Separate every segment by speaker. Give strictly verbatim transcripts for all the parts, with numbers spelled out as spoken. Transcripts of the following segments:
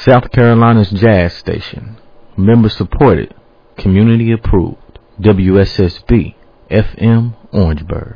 Speaker 1: South Carolina's jazz station. Member supported. Community approved. W S S B F M Orangeburg.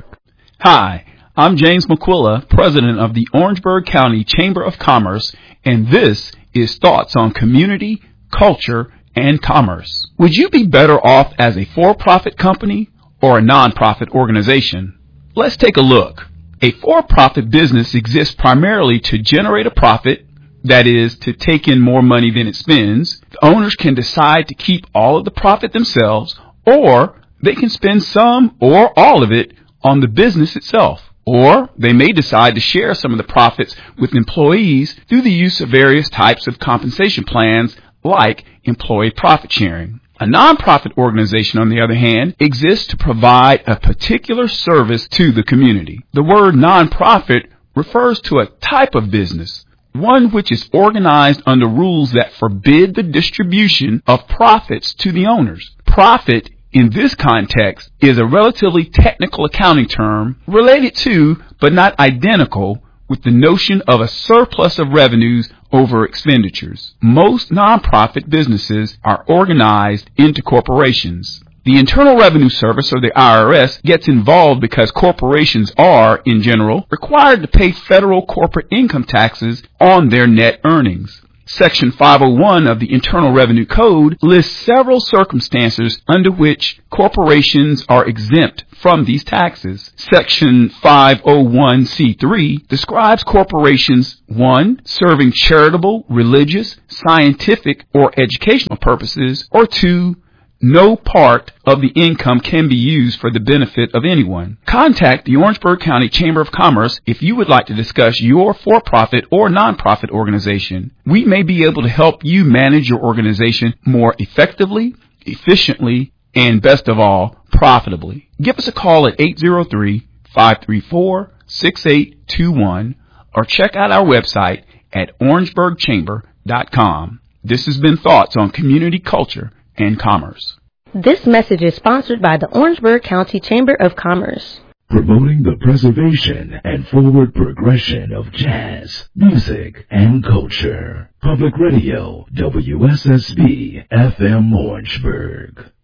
Speaker 2: Hi, I'm James McQuilla, president of the Orangeburg County Chamber of Commerce, and this is Thoughts on Community, Culture, and Commerce. Would you be better off as a for-profit company or a non-profit organization? Let's take a look. A for-profit business exists primarily to generate a profit, that is, to take in more money than it spends. The owners can decide to keep all of the profit themselves, or they can spend some or all of it on the business itself. Or they may decide to share some of the profits with employees through the use of various types of compensation plans like employee profit sharing. A nonprofit organization, on the other hand, exists to provide a particular service to the community. The word nonprofit refers to a type of business, one which is organized under rules that forbid the distribution of profits to the owners. Profit, in this context, is a relatively technical accounting term related to, but not identical, with the notion of a surplus of revenues over expenditures. Most nonprofit businesses are organized into corporations. The Internal Revenue Service, or the I R S, gets involved because corporations are, in general, required to pay federal corporate income taxes on their net earnings. Section five oh one of the Internal Revenue Code lists several circumstances under which corporations are exempt from these taxes. Section five oh one C three describes corporations, one, serving charitable, religious, scientific, or educational purposes, or two, no part of the income can be used for the benefit of anyone. Contact the Orangeburg County Chamber of Commerce if you would like to discuss your for-profit or nonprofit organization. We may be able to help you manage your organization more effectively, efficiently, and best of all, profitably. Give us a call at eight zero three, five three four, six eight two one or check out our website at orangeburg chamber dot com. This has been Thoughts on Community, Culture, and Commerce.
Speaker 3: This message is sponsored by the Orangeburg County Chamber of Commerce.
Speaker 4: Promoting the preservation and forward progression of jazz, music, and culture. Public Radio, W S S B F M Orangeburg.